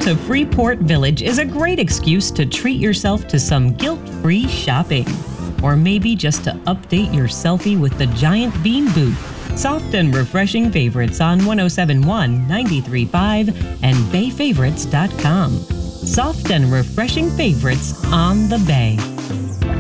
to Freeport Village is a great excuse to treat yourself to some guilt-free shopping. Or maybe just to update your selfie with the Giant Bean booth. Soft and refreshing favorites on 1071, 93.5, and bayfavorites.com. Soft and refreshing favorites on the Bay.